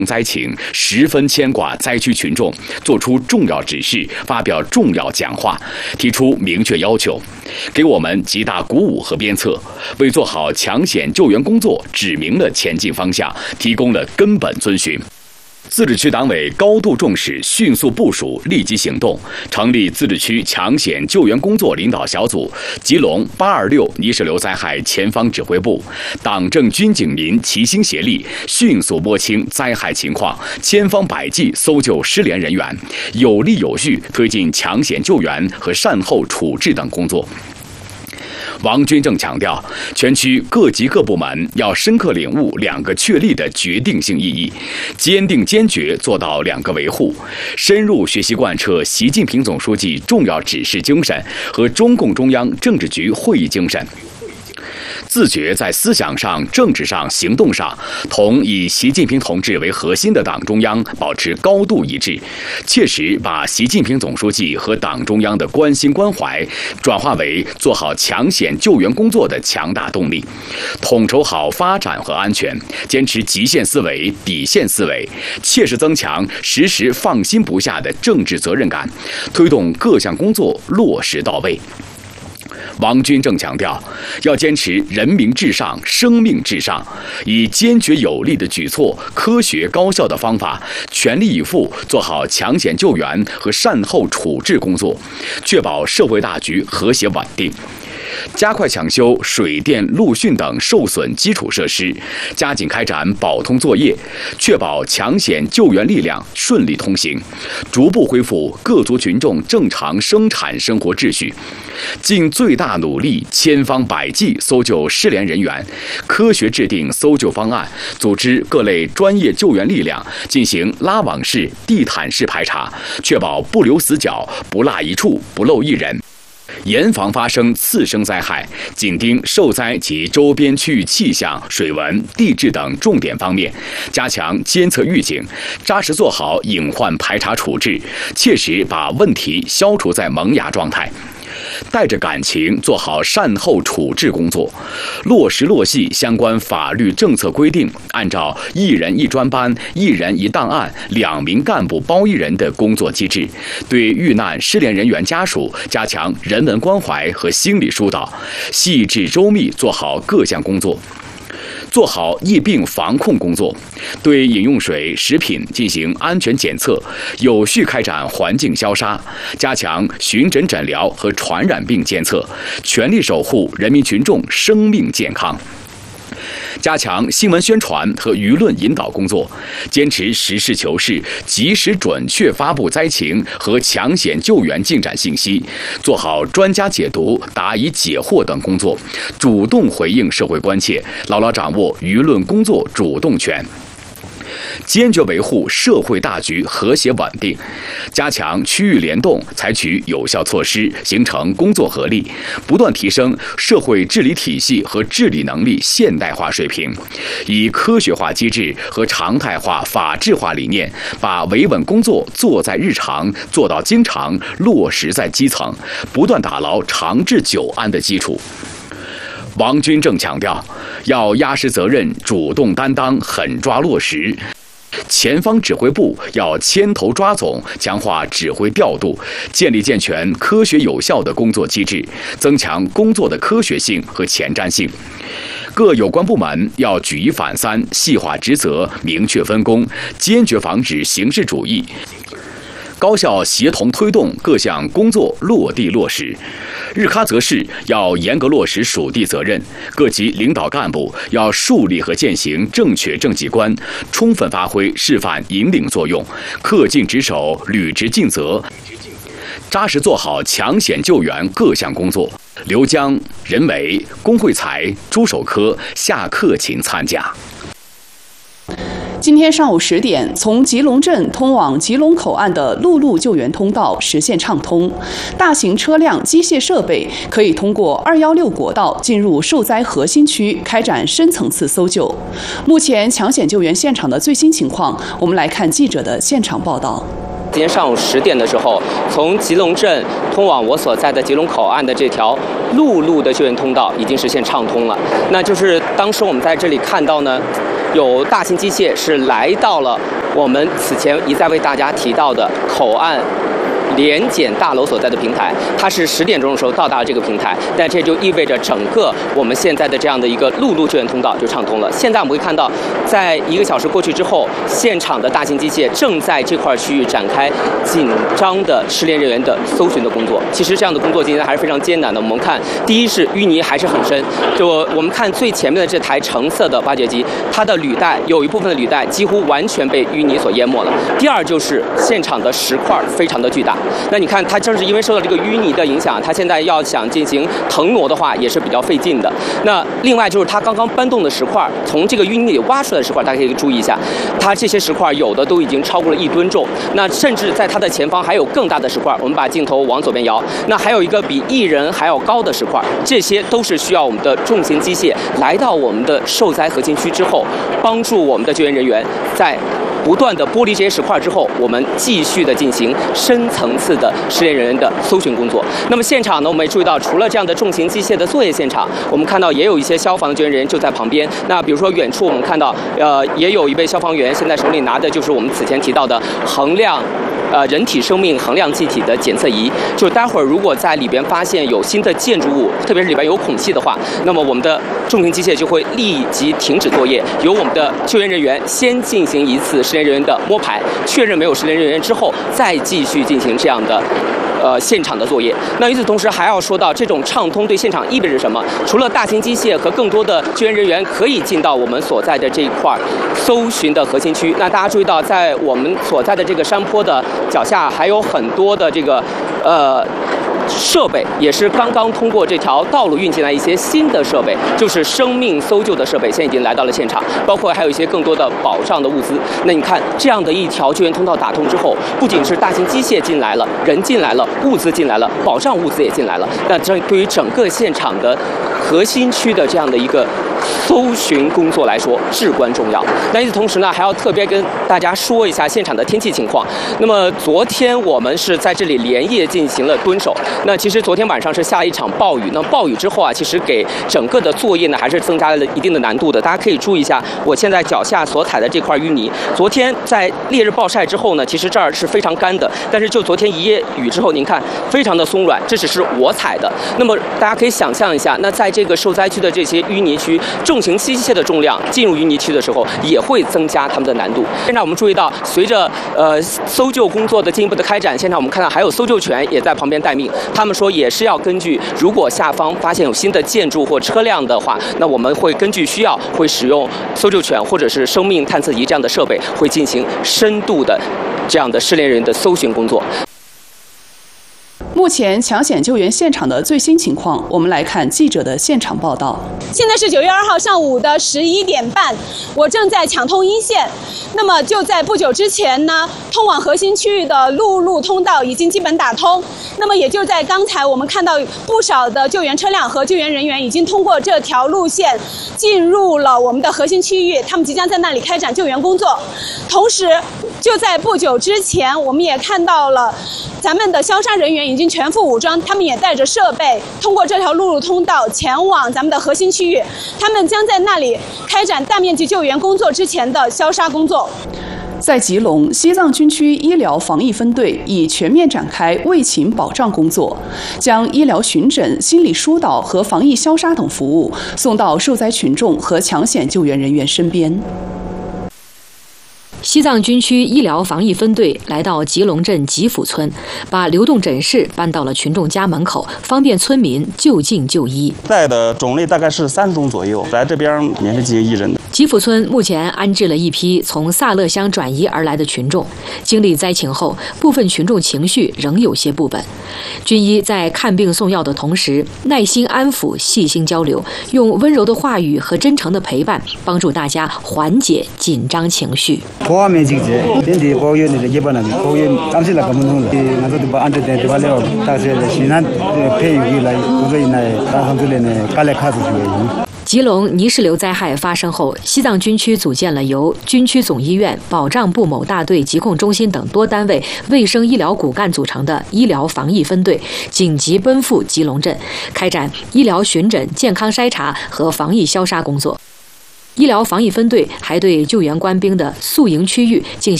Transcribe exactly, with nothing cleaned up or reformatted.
灾情，十分牵挂灾区群众，作出重要指示，发表重要讲话，提出明确要求，给我们极大鼓舞和鞭策，为做好抢险救援工作指明了前进方向，提供了根本遵循。自治区党委高度重视，迅速部署，立即行动，成立自治区抢险救援工作领导小组、吉隆八二六泥石流灾害前方指挥部，党政军警民齐心协力，迅速摸清灾害情况，千方百计搜救失联人员，有力有序推进抢险救援和善后处置等工作。王军正强调，全区各级各部门要深刻领悟两个确立的决定性意义，坚定坚决做到两个维护，深入学习贯彻习近平总书记重要指示精神和中共中央政治局会议精神，自觉在思想上、政治上、行动上同以习近平同志为核心的党中央保持高度一致，切实把习近平总书记和党中央的关心关怀转化为做好抢险救援工作的强大动力，统筹好发展和安全，坚持极限思维、底线思维，切实增强时时放心不下的政治责任感，推动各项工作落实到位。王军正强调，要坚持人民至上、生命至上，以坚决有力的举措、科学高效的方法，全力以赴做好抢险救援和善后处置工作，确保社会大局和谐稳定。加快抢修水电、路讯等受损基础设施，加紧开展保通作业，确保抢险救援力量顺利通行，逐步恢复各族群众正常生产生活秩序，尽最大努力，千方百计搜救失联人员，科学制定搜救方案，组织各类专业救援力量进行拉网式、地毯式排查，确保不留死角，不落一处，不漏一人。严防发生次生灾害，紧盯受灾及周边区域气象、水文、地质等重点方面，加强监测预警，扎实做好隐患排查处置，切实把问题消除在萌芽状态。带着感情做好善后处置工作，落实落细相关法律政策规定，按照一人一专班、一人一档案、两名干部包一人的工作机制，对遇难失联人员家属加强人文关怀和心理疏导，细致周密做好各项工作。做好疫病防控工作，对饮用水、食品进行安全检测，有序开展环境消杀，加强巡诊诊疗和传染病监测，全力守护人民群众生命健康。加强新闻宣传和舆论引导工作，坚持实事求是、及时准确发布灾情和抢险救援进展信息，做好专家解读、答疑解惑等工作，主动回应社会关切，牢牢掌握舆论工作主动权。坚决维护社会大局和谐稳定，加强区域联动，采取有效措施，形成工作合力，不断提升社会治理体系和治理能力现代化水平，以科学化机制和常态化法治化理念，把维稳工作做在日常，做到经常，落实在基层，不断打牢长治久安的基础。王军正强调，要压实责任，主动担当，狠抓落实。前方指挥部要牵头抓总，强化指挥调度，建立健全科学有效的工作机制，增强工作的科学性和前瞻性。各有关部门要举一反三，细化职责，明确分工，坚决防止形式主义，高效协同推动各项工作落地落实。日喀则市要严格落实属地责任，各级领导干部要树立和践行正确政绩观，充分发挥示范引领作用，恪尽职守，履职尽责，扎实做好抢险救援各项工作。刘江、任伟、龚慧才、朱守科下课请参加。 今天上午十点，从吉隆镇通往吉隆口岸的陆路救援通道实现畅通，大型车辆、机械设备可以通过二一六国道进入受灾核心区，开展深层次搜救。目前抢险救援现场的最新情况，我们来看记者的现场报道。 今天上午十点的时候，从吉隆镇通往我所在的吉隆口岸的这条陆路的救援通道已经实现畅通了。那就是当时我们在这里看到呢， 有大型机械是来到了我们此前一再为大家提到的口岸联检大楼所在的平台，它是十点钟的时候到达了这个平台，但这就意味着整个我们现在的这样的一个陆路救援通道就畅通了。现在我们会看到，在一个小时过去之后，现场的大型机械正在这块区域展开紧张的失联人员的搜寻的工作。其实这样的工作今天还是非常艰难的。我们看，第一是淤泥还是很深，就我们看最前面的这台橙色的挖掘机，它的履带有一部分的履带几乎完全被淤泥所淹没了。第二就是现场的石块非常的巨大。那你看，它正是因为受到这个淤泥的影响，它现在要想进行腾挪的话，也是比较费劲的。那另外就是它刚刚搬动的石块，从这个淤泥里挖出来的石块，大家可以注意一下，它这些石块有的都已经超过了一吨重。那甚至在它的前方还有更大的石块，我们把镜头往左边摇，那还有一个比一人还要高的石块，这些都是需要我们的重型机械来到我们的受灾核心区之后，帮助我们的救援人员在不断的剥离这些石块之后，我们继续的进行深层次的失联人员的搜寻工作。那么现场呢，我们也注意到，除了这样的重型机械的作业现场，我们看到也有一些消防的救援人员就在旁边。那比如说远处我们看到，呃，也有一位消防员现在手里拿的就是我们此前提到的衡量呃人体生命衡量气体的检测仪，就是待会儿如果在里边发现有新的建筑物，特别是里边有孔隙的话，那么我们的重型机械就会立即停止作业，由我们的救援人员先进行一次失联人员的摸排，确认没有失联人员之后，再继续进行这样的呃现场的作业。那与此同时还要说到，这种畅通对现场意味着什么？除了大型机械和更多的救援人员可以进到我们所在的这一块搜寻的核心区，那大家注意到，在我们所在的这个山坡的脚下还有很多的这个呃设备，也是刚刚通过这条道路运进来一些新的设备，就是生命搜救的设备，现在已经来到了现场，包括还有一些更多的保障的物资。那你看，这样的一条救援通道打通之后，不仅是大型机械进来了，人进来了，物资进来了，保障物资也进来了，那这对于整个现场的核心区的这样的一个搜寻工作来说至关重要。那与此同时呢，还要特别跟大家说一下现场的天气情况。那么昨天我们是在这里连夜进行了蹲守。那其实昨天晚上是下了一场暴雨，那暴雨之后啊，其实给整个的作业呢还是增加了一定的难度的。大家可以注意一下我现在脚下所踩的这块淤泥，昨天在烈日暴晒之后呢，其实这儿是非常干的，但是就昨天一夜雨之后，您看非常的松软，这只是我踩的。那么大家可以想象一下，那在这个受灾区的这些淤泥区，重型机械的重量进入淤泥区的时候，也会增加它们的难度。现在我们注意到，随着呃搜救工作的进一步的开展，现在我们看到还有搜救犬也在旁边待命。他们说也是要根据，如果下方发现有新的建筑或车辆的话，那我们会根据需要，会使用搜救犬或者是生命探测仪这样的设备，会进行深度的这样的失联人的搜寻工作。 目前抢险救援现场的最新情况，我们来看记者的现场报道。 现在是九月二号上午的十一点半，我正在抢通一线。那么就在不久之前呢，通往核心区域的陆路通道已经基本打通。那么也就在刚才，我们看到不少的救援车辆和救援人员已经通过这条路线进入了我们的核心区域，他们即将在那里开展救援工作。同时，就在不久之前，我们也看到了咱们的消杀人员已经全副武装，他们也带着设备，通过这条陆路通道前往咱们的核心区域。他们将在那里开展大面积救援工作之前的消杀工作。 在吉隆，西藏军区医疗防疫分队已全面展开卫勤保障工作，将医疗巡诊、心理疏导和防疫消杀等服务送到受灾群众和抢险救援人员身边。 西藏军区医疗防疫分队来到吉隆镇吉府村，把流动诊室搬到了群众家门口，方便村民就近就医。 带的种类大概是三十种左右，来这边免费进行义诊的。 吉府村目前安置了一批从萨勒乡转移而来的群众，经历灾情后，部分群众情绪仍有些不稳。军医在看病送药的同时，耐心安抚、细心交流，用温柔的话语和真诚的陪伴，帮助大家缓解紧张情绪。 보험의 직제, 근데 보험의 기반은 보험 잠시라 가면 나도 뭐 안되는데 발려 다시 신한 폐유기라 고조이나에 다한들에네 깔래 카드 주요. 吉隆泥石流灾害发生后，西藏军区组建了由军区总医院、保障部某大队疾控中心等多单位卫生医疗骨干组成的医疗防疫分队，紧急奔赴吉隆镇，开展医疗巡诊、健康筛查和防疫消杀工作。 医疗防疫分队还对救援官兵的宿营区域进行